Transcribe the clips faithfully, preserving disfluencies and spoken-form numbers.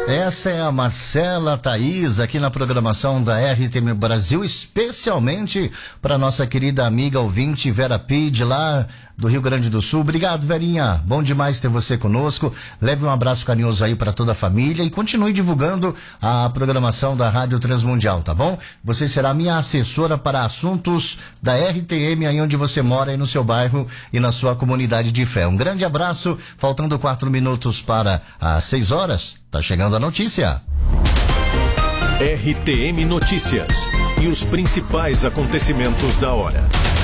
Essa é a Marcela Thaís aqui na programação da R T M Brasil, especialmente para nossa querida amiga ouvinte Vera Pide lá do Rio Grande do Sul. Obrigado, Verinha. Bom demais ter você conosco. Leve um abraço carinhoso aí para toda a família e continue divulgando a programação da Rádio Transmundial, tá bom? Você será minha assessora para assuntos da R T M aí onde você mora, aí no seu bairro e na sua comunidade de fé. Um grande abraço. Faltando quatro minutos para as seis horas. Tá chegando a notícia. R T M Notícias e os principais acontecimentos da hora.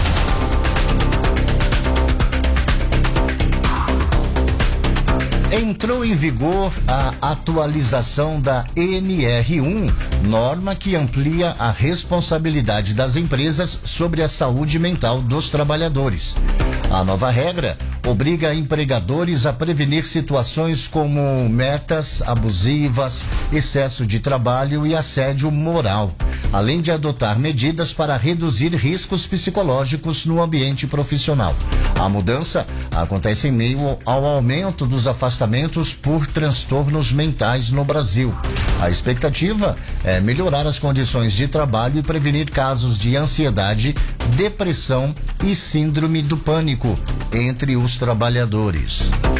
Entrou em vigor a atualização da N R um, norma que amplia a responsabilidade das empresas sobre a saúde mental dos trabalhadores. A nova regra obriga empregadores a prevenir situações como metas abusivas, excesso de trabalho e assédio moral, além de adotar medidas para reduzir riscos psicológicos no ambiente profissional. A mudança acontece em meio ao aumento dos afastamentos por transtornos mentais no Brasil. A expectativa é melhorar as condições de trabalho e prevenir casos de ansiedade, depressão e síndrome do pânico entre os trabalhadores.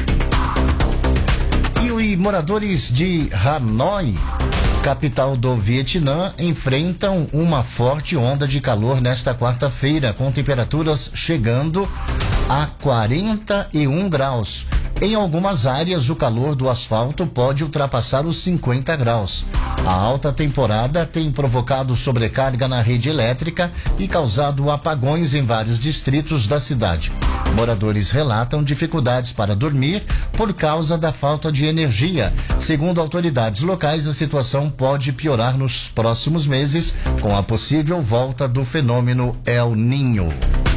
E os moradores de Hanoi, capital do Vietnã, enfrentam uma forte onda de calor nesta quarta-feira, com temperaturas chegando a quarenta e um graus. Em algumas áreas, o calor do asfalto pode ultrapassar os cinquenta graus. A alta temporada tem provocado sobrecarga na rede elétrica e causado apagões em vários distritos da cidade. Moradores relatam dificuldades para dormir por causa da falta de energia. Segundo autoridades locais, a situação pode piorar nos próximos meses com a possível volta do fenômeno El Niño.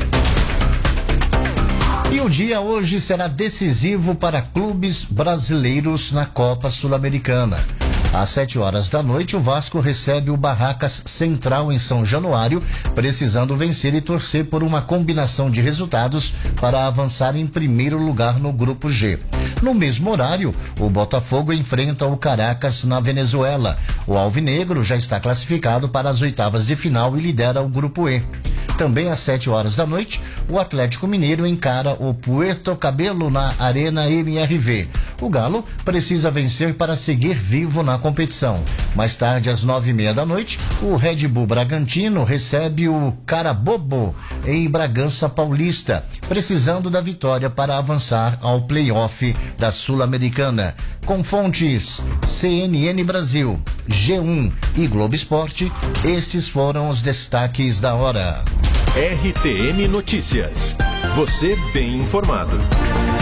E o dia hoje será decisivo para clubes brasileiros na Copa Sul-Americana. Às sete horas da noite, o Vasco recebe o Barracas Central em São Januário, precisando vencer e torcer por uma combinação de resultados para avançar em primeiro lugar no Grupo G. No mesmo horário, o Botafogo enfrenta o Caracas na Venezuela. O Alvinegro já está classificado para as oitavas de final e lidera o Grupo E. Também às sete horas da noite, o Atlético Mineiro encara o Puerto Cabello na Arena M R V. O Galo precisa vencer para seguir vivo na competição. Mais tarde, às nove e meia da noite, o Red Bull Bragantino recebe o Carabobo em Bragança Paulista, precisando da vitória para avançar ao play-off da Sul-Americana. Com fontes C N N Brasil, G um e Globo Esporte, estes foram os destaques da hora. R T M Notícias. Você bem informado.